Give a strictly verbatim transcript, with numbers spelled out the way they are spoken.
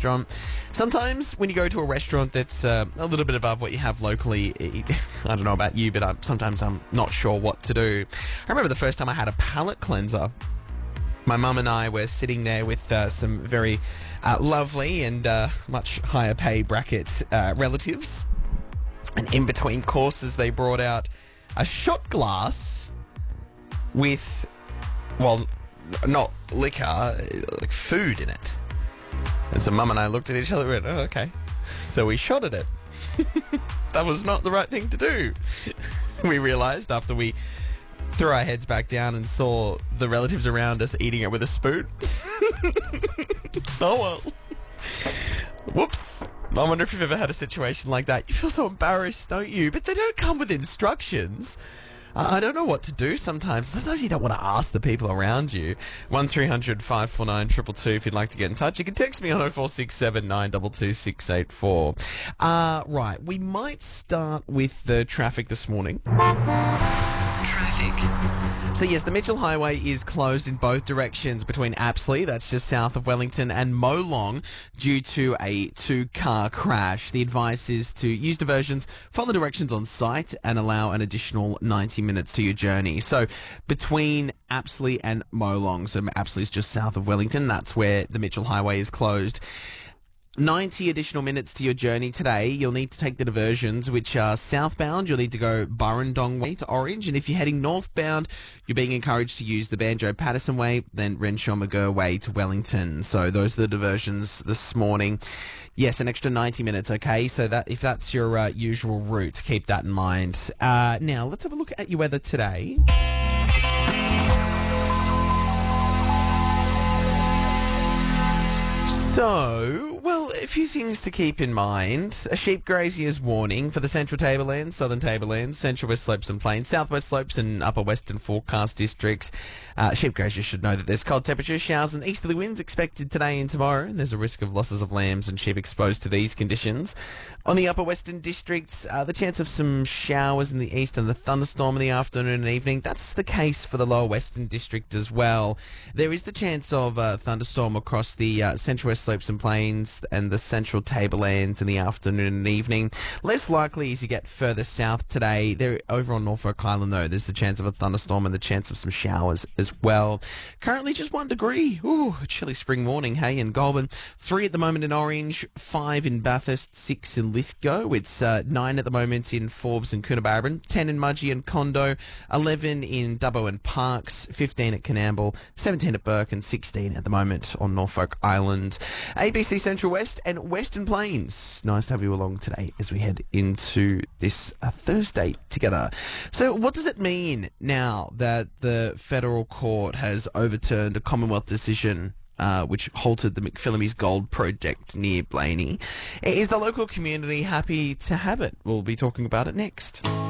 restaurant. Sometimes when you go to a restaurant that's uh, a little bit above what you have locally, I don't know about you, but I'm, sometimes I'm not sure what to do. I remember the first time I had a palate cleanser. My mum and I were sitting there with uh, some very uh, lovely and uh, much higher pay bracket uh, relatives. And in between courses, they brought out a shot glass with, well, not liquor, like food in it. And so Mum and I looked at each other and went, oh, okay. So we shot at it. That was not the right thing to do. We realised after we threw our heads back down and saw the relatives around us eating it with a spoon. Oh, well. Whoops. I wonder if you've ever had a situation like that. You feel so embarrassed, don't you? But they don't come with instructions. Uh, I don't know what to do sometimes. Sometimes you don't want to ask the people around you. one three hundred five four nine two two two if you'd like to get in touch. You can text me on oh four six seven nine two two six eight four. Uh, right, we might start with the traffic this morning. Traffic. So yes, the Mitchell Highway is closed in both directions between Apsley, that's just south of Wellington, and Molong due to a two-car crash. The advice is to use diversions, follow directions on site, and allow an additional ninety minutes to your journey. So between Apsley and Molong, so Apsley is just south of Wellington, that's where the Mitchell Highway is closed. ninety additional minutes to your journey today. You'll need to take the diversions, which are southbound. You'll need to go Burrendong Way to Orange. And if you're heading northbound, you're being encouraged to use the Banjo Patterson Way, then Renshaw McGurr Way to Wellington. So those are the diversions this morning. Yes, an extra ninety minutes, okay? So that if that's your uh, usual route, keep that in mind. Uh, now, let's have a look at your weather today. So, well, a few things to keep in mind. A sheep grazier's warning for the Central Tablelands, Southern Tablelands, Central West Slopes and Plains, Southwest Slopes and Upper Western Forecast districts. Uh, sheep graziers should know that there's cold temperatures, showers and easterly winds expected today and tomorrow, and there's a risk of losses of lambs and sheep exposed to these conditions. On the Upper Western districts, uh, the chance of some showers in the east and the thunderstorm in the afternoon and evening. That's the case for the Lower Western district as well. There is the chance of a uh, thunderstorm across the uh, Central West Slopes and Plains and the Central Tablelands in the afternoon and evening. Less likely as you get further south today. There, over on Norfolk Island, though, there's the chance of a thunderstorm and the chance of some showers as well. Currently just one degree. Ooh, a chilly spring morning, hey, in Goulburn. Three at the moment in Orange, five in Bathurst, six in Lithgow. It's uh, nine at the moment in Forbes and Coonabarabran, ten in Mudgee and Condo, eleven in Dubbo and Parkes, fifteen at Coonamble, seventeen at Burke, and sixteen at the moment on Norfolk Island. A B C Central West and Western Plains. Nice to have you along today as we head into this uh, Thursday together. So what does it mean now that the federal court has overturned a Commonwealth decision Uh, which halted the McPhillamys Gold Project near Blaney? Is the local community happy to have it? We'll be talking about it next.